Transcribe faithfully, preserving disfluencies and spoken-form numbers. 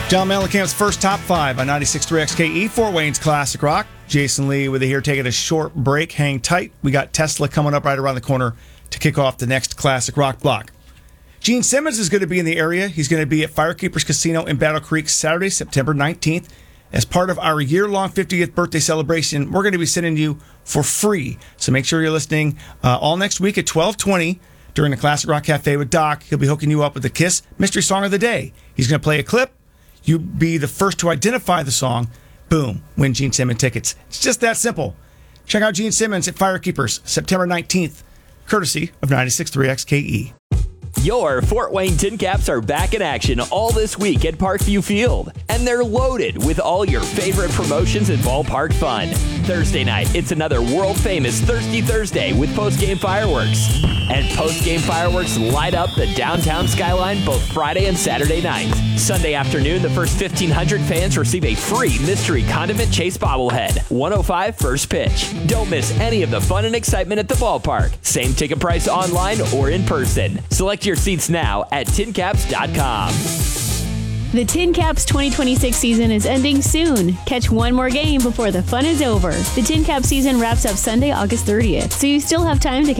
John Mellencamp's first top five on ninety-six point three X K E, Fort Wayne's Classic Rock. Jason Lee with it here, taking a short break. Hang tight. We got Tesla coming up right around the corner to kick off the next Classic Rock block. Gene Simmons is going to be in the area. He's going to be at Firekeepers Casino in Battle Creek Saturday, September nineteenth. As part of our year-long fiftieth birthday celebration, we're going to be sending you for free. So make sure you're listening uh, all next week at twelve twenty during the Classic Rock Cafe with Doc. He'll be hooking you up with the Kiss Mystery Song of the Day. He's going to play a clip. You be the first to identify the song. Boom, win Gene Simmons tickets. It's just that simple. Check out Gene Simmons at Firekeepers, September nineteenth, courtesy of ninety-six point three X K E. Your Fort Wayne Tin Caps are back in action all this week at Parkview Field, and they're loaded with all your favorite promotions and ballpark fun. Thursday night, it's another world-famous Thirsty Thursday with post-game fireworks. And post-game fireworks light up the downtown skyline both Friday and Saturday nights. Sunday afternoon, the first fifteen hundred fans receive a free Mystery Condiment Chase bobblehead. one oh five first pitch. Don't miss any of the fun and excitement at the ballpark. Same ticket price online or in person. Select your seats now at tin caps dot com. The Tin Caps twenty twenty-six season is ending soon. Catch one more game before the fun is over. The Tin Cap season wraps up Sunday, August thirtieth, so you still have time to